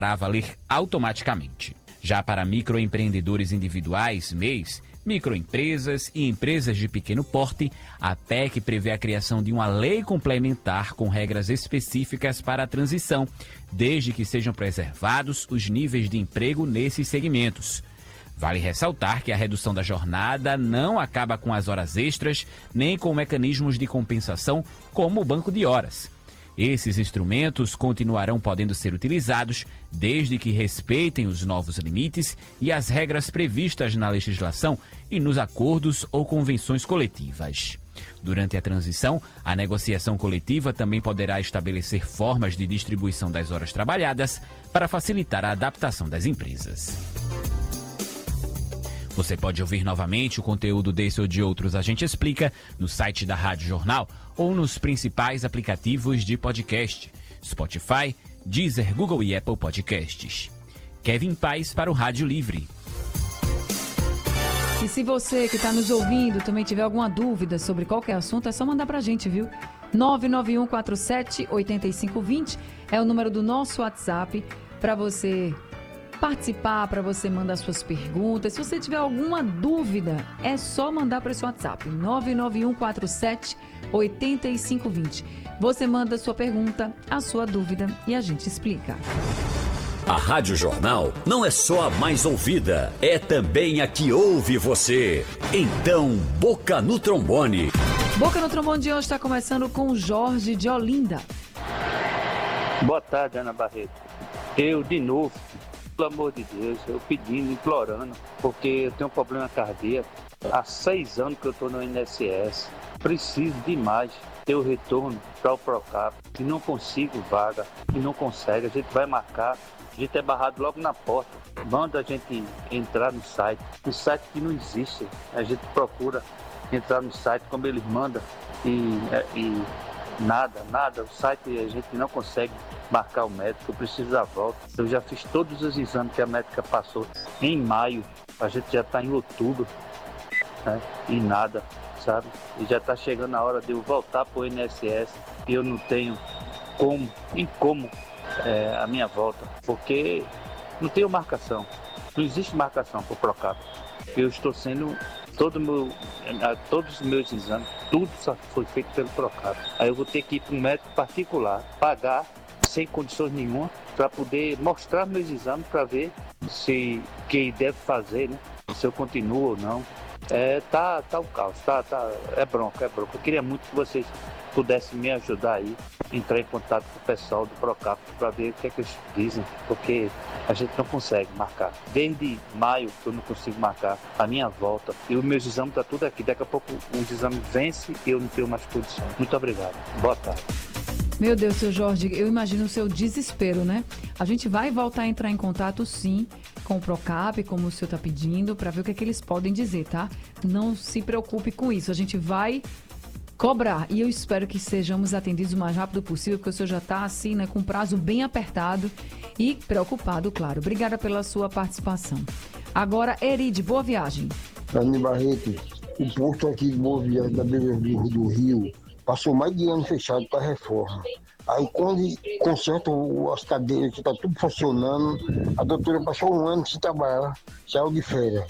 a valer automaticamente. Já para microempreendedores individuais, MEIs, microempresas e empresas de pequeno porte, a PEC prevê a criação de uma lei complementar com regras específicas para a transição, desde que sejam preservados os níveis de emprego nesses segmentos. Vale ressaltar que a redução da jornada não acaba com as horas extras, nem com mecanismos de compensação como o banco de horas. Esses instrumentos continuarão podendo ser utilizados desde que respeitem os novos limites e as regras previstas na legislação e nos acordos ou convenções coletivas. Durante a transição, a negociação coletiva também poderá estabelecer formas de distribuição das horas trabalhadas para facilitar a adaptação das empresas. Você pode ouvir novamente o conteúdo desse ou de outros A Gente Explica no site da Rádio Jornal ou nos principais aplicativos de podcast, Spotify, Deezer, Google e Apple Podcasts. Kevin Paes para o Rádio Livre. E se você que está nos ouvindo também tiver alguma dúvida sobre qualquer assunto, é só mandar para a gente, viu? 99147-8520 é o número do nosso WhatsApp para você participar, para você mandar suas perguntas. Se você tiver alguma dúvida, é só mandar para esse WhatsApp, 99147-8520. Você manda a sua pergunta, a sua dúvida e a gente explica. A Rádio Jornal não é só a mais ouvida, é também a que ouve você. Então, Boca no Trombone. Boca no Trombone de hoje está começando com o Jorge de Olinda. Boa tarde, Ana Barreto. Eu, de novo, pelo amor de Deus, eu pedindo, implorando, porque eu tenho um problema cardíaco. Há 6 anos que eu estou no INSS. Preciso demais ter o retorno para o Procap. E não consigo vaga, e não consegue. A gente vai marcar, a gente é barrado logo na porta. Manda a gente entrar no site. Um site que não existe. A gente procura entrar no site como eles mandam e nada. O site a gente não consegue marcar o médico, eu preciso da volta. Eu já fiz todos os exames que a médica passou em maio, a gente já está em outubro, né? E nada, sabe? E já está chegando a hora de eu voltar para o INSS e eu não tenho como a minha volta, porque não tenho marcação, não existe marcação para o Procap. Eu estou sendo todos os meus exames, tudo só foi feito pelo Procap. Aí eu vou ter que ir para um médico particular, pagar sem condições nenhuma, para poder mostrar meus exames, para ver se que deve fazer, né? Se eu continuo ou não. Tá o caos, é bronca. Eu queria muito que vocês pudessem me ajudar aí, entrar em contato com o pessoal do Procap para ver o que é que eles dizem, porque a gente não consegue marcar. Desde maio que eu não consigo marcar a minha volta e os meus exames tá tudo aqui. Daqui a pouco os exames vencem e eu não tenho mais condições. Muito obrigado. Boa tarde. Meu Deus, seu Jorge, eu imagino o seu desespero, né? A gente vai voltar a entrar em contato, sim, com o Procap, como o senhor está pedindo, para ver o que é que eles podem dizer, tá? Não se preocupe com isso. A gente vai cobrar e eu espero que sejamos atendidos o mais rápido possível, porque o senhor já está assim, né, com um prazo bem apertado e preocupado, claro. Obrigada pela sua participação. Agora, Eride, boa viagem. Ana Barreto, o porto aqui de Boa Viagem da beira do Rio passou mais de ano fechado para reforma. Aí quando consertam as cadeiras, que está tudo funcionando, a doutora passou 1 ano sem trabalhar, saiu de férias.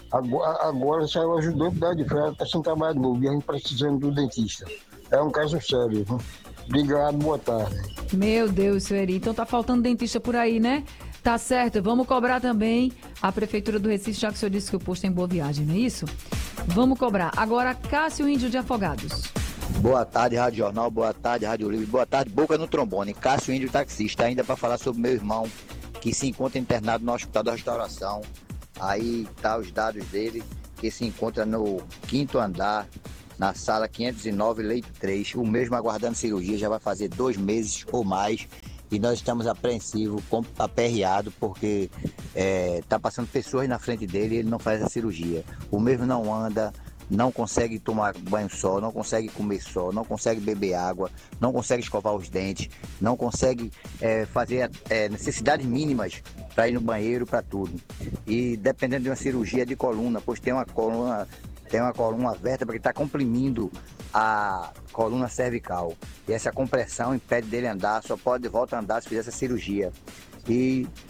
Agora saiu ajudante de férias, está sem trabalho novo, e a gente precisando do dentista. É um caso sério. Viu? Obrigado, boa tarde. Meu Deus, seu Eri, então tá faltando dentista por aí, né? Tá certo, vamos cobrar também a Prefeitura do Recife, já que o senhor disse que o posto é em Boa Viagem, não é isso? Vamos cobrar. Agora, Cássio Índio de Afogados. Boa tarde, Rádio Jornal, boa tarde, Rádio Livre, boa tarde, Boca no Trombone. Cássio Índio taxista, ainda para falar sobre meu irmão, que se encontra internado no Hospital da Restauração. Aí tá os dados dele, que se encontra no 5º andar, na sala 509, leito 3, o mesmo aguardando cirurgia, já vai fazer 2 meses ou mais, e nós estamos apreensivos, aperreados, porque tá passando pessoas na frente dele e ele não faz a cirurgia. O mesmo não anda, não consegue tomar banho só, não consegue comer só, não consegue beber água, não consegue escovar os dentes, não consegue fazer necessidades mínimas para ir no banheiro, para tudo. E dependendo de uma cirurgia de coluna, pois tem uma coluna vértebra que está comprimindo a coluna cervical. E essa compressão impede dele andar, só pode voltar a andar se fizer essa cirurgia. E